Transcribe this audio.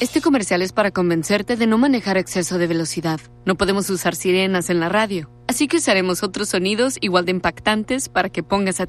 Este comercial es para convencerte de no manejar a exceso de velocidad. No podemos usar sirenas en la radio, así que usaremos otros sonidos igual de impactantes para que pongas atención.